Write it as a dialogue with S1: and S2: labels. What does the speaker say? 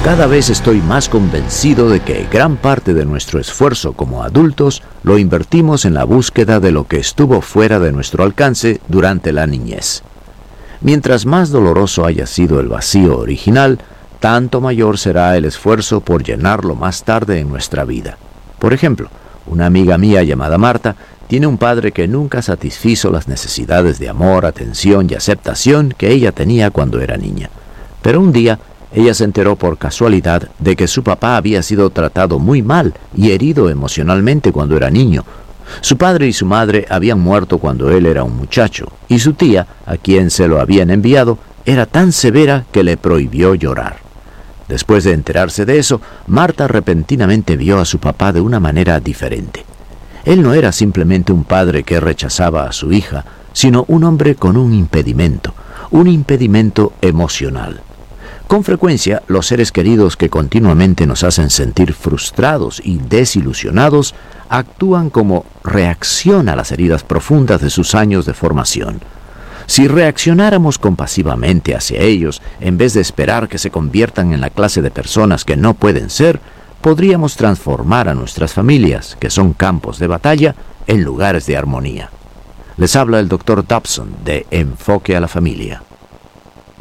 S1: Cada vez estoy más convencido de que gran parte de nuestro esfuerzo como adultos lo invertimos en la búsqueda de lo que estuvo fuera de nuestro alcance durante la niñez. Mientras más doloroso haya sido el vacío original, tanto mayor será el esfuerzo por llenarlo más tarde en nuestra vida. Por ejemplo, una amiga mía llamada Marta tiene un padre que nunca satisfizo las necesidades de amor, atención y aceptación que ella tenía cuando era niña. Pero un día, ella se enteró por casualidad de que su papá había sido tratado muy mal y herido emocionalmente cuando era niño. Su padre y su madre habían muerto cuando él era un muchacho, y su tía, a quien se lo habían enviado, era tan severa que le prohibió llorar. Después de enterarse de eso, Marta repentinamente vio a su papá de una manera diferente. Él no era simplemente un padre que rechazaba a su hija, sino un hombre con un impedimento emocional. Con frecuencia, los seres queridos que continuamente nos hacen sentir frustrados y desilusionados actúan como reacción a las heridas profundas de sus años de formación. Si reaccionáramos compasivamente hacia ellos, en vez de esperar que se conviertan en la clase de personas que no pueden ser, podríamos transformar a nuestras familias, que son campos de batalla, en lugares de armonía. Les habla el Dr. Dobson de Enfoque a la Familia.